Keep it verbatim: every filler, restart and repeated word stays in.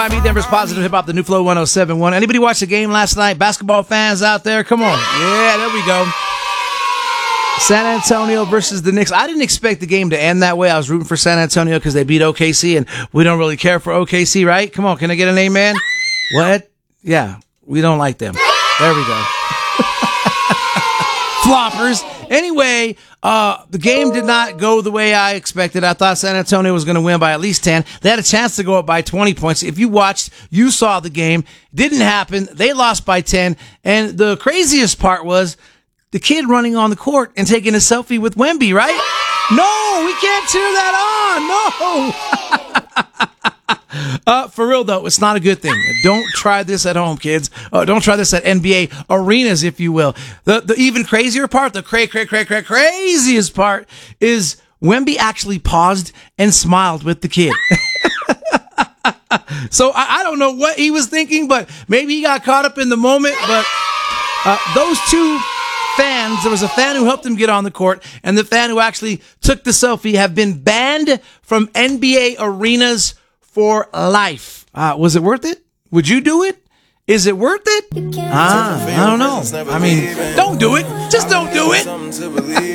I'm E. Denver's Positive Hip Hop, the new Flow one oh seven point one. Anybody watch the game last night? Basketball fans out there? Come on. Yeah, there we go. San Antonio versus the Knicks. I didn't expect the game to end that way. I was rooting for San Antonio because they beat O K C, and we don't really care for O K C, right? Come on, can I get an amen? What? Yeah, we don't like them. There we go. Floppers. Anyway, uh, the game did not go the way I expected. I thought San Antonio was going to win by at least ten. They had a chance to go up by twenty points. If you watched, you saw the game. Didn't happen. They lost by ten. And the craziest part was the kid running on the court and taking a selfie with Wemby, right? No, we can't cheer that on. No. Uh, for real, though, it's not a good thing. Don't try this at home, kids. Uh, don't try this at N B A arenas, if you will. The the even crazier part, the cray, cray, cray, cray, craziest part is Wemby actually paused and smiled with the kid. So I, I don't know what he was thinking, but maybe he got caught up in the moment. But uh, those two fans, there was a fan who helped him get on the court, and the fan who actually took the selfie have been banned from N B A arenas for life. Uh, was it worth it? Would you do it? Is it worth it? Ah, I don't know. I mean, don't do it. Just don't do it.